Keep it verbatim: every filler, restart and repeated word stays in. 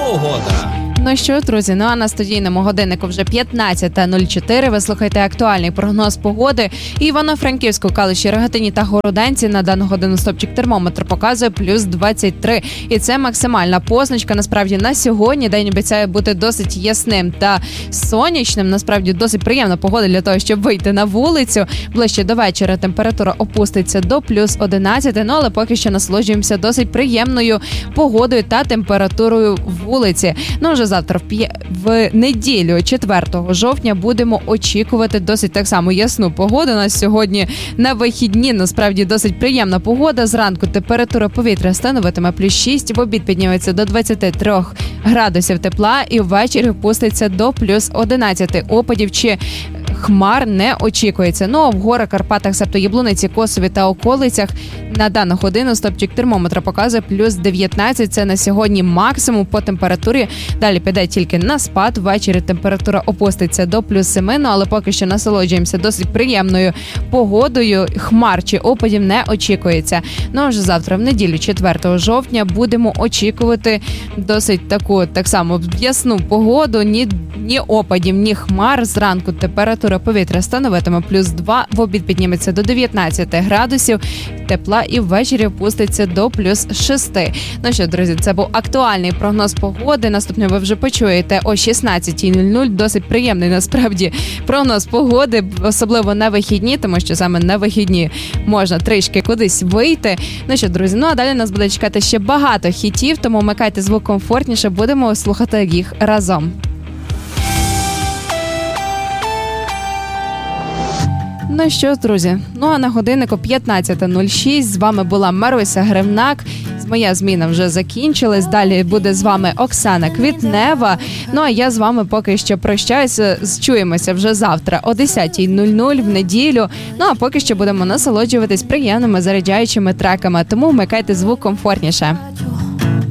погода. Ну що, друзі, ну а на студійному годиннику вже п'ятнадцята нуль чотири. Ви слухаєте актуальний прогноз погоди. І Івано-Франківську, Калуші, Рогатині та Городенці на дану годину стопчик термометр показує плюс двадцять три. І це максимальна позначка. Насправді на сьогодні день обіцяє бути досить ясним та сонячним. Насправді досить приємна погода для того, щоб вийти на вулицю. Ближче до вечора температура опуститься до плюс одинадцять. Ну але поки що насолоджуємося досить приємною погодою та температурою вулиці. Ну вже завтра в, п'є... в неділю, четвертого жовтня, будемо очікувати досить так само ясну погоду. У нас сьогодні на вихідні, насправді, досить приємна погода. Зранку температура повітря становитиме плюс шість, в обід підніметься до двадцять три градусів тепла і ввечері опуститься до плюс одинадцять. Опадів чи хмар не очікується. Ну а в горах, Карпатах, себто Яблуниці, Косові та околицях на дану годину стопчик термометра показує плюс дев'ятнадцять. Це на сьогодні максимум по температурі. Далі піде тільки на спад. Ввечері температура опуститься до плюс сім, ну, але поки що насолоджуємося досить приємною погодою. Хмар чи опадів не очікується. Ну а вже завтра, в неділю, четвертого жовтня, будемо очікувати досить таку, так само, ясну погоду. Ні, ні опадів, ні хмар. Зранку температура повітря становитиме плюс два, в обід підніметься до дев'ятнадцять градусів тепла і ввечері опуститься до плюс шість. Ну що, друзі, це був актуальний прогноз погоди. Наступне ви вже почуєте о шістнадцята нуль нуль. Досить приємний, насправді, прогноз погоди, особливо на вихідні, тому що саме на вихідні можна трішки кудись вийти. Ну що, друзі, ну а далі нас буде чекати ще багато хітів, тому вмикайте звук комфортніше, будемо слухати їх разом. Ну що, друзі, ну а на годиннику п'ятнадцята нуль шість. З вами була Маруся Гривнак. Моя зміна вже закінчилась. Далі буде з вами Оксана Квітнева. Ну а я з вами поки що прощаюся. Чуємося вже завтра о десята нуль нуль в неділю. Ну а поки що будемо насолоджуватись приємними заряджаючими треками. Тому вмикайте звук комфортніше.